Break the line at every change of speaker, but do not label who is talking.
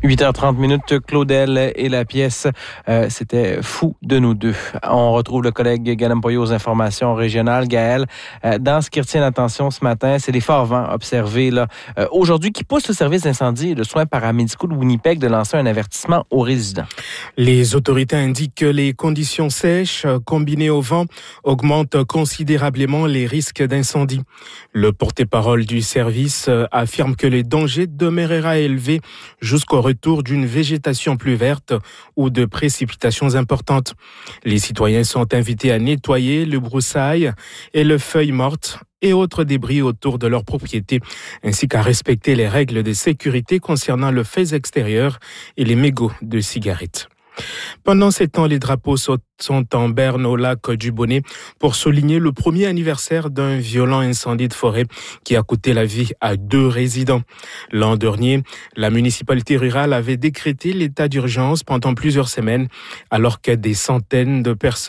8h30, Claudel et la pièce « C'était fou de nous deux ». On retrouve le collègue Gaël Mpoyo aux informations régionales. Gaël, dans ce qui retient l'attention ce matin, c'est les forts vents observés là, aujourd'hui qui poussent le service d'incendie et de soins paramédicaux de Winnipeg de lancer un avertissement aux résidents.
Les autorités indiquent que les conditions sèches combinées au vent augmentent considérablement les risques d'incendie. Le porte-parole du service affirme que les dangers demeurera élevé jusqu'au retour d'une végétation plus verte ou de précipitations importantes. Les citoyens sont invités à nettoyer le broussailles et les feuilles mortes et autres débris autour de leur propriété, ainsi qu'à respecter les règles de sécurité concernant le feu extérieur et les mégots de cigarettes. Pendant ces temps, les drapeaux sont en berne au lac du Bonnet pour souligner le premier anniversaire d'un violent incendie de forêt qui a coûté la vie à 2 résidents. L'an dernier, la municipalité rurale avait décrété l'état d'urgence pendant plusieurs semaines alors que des centaines de personnes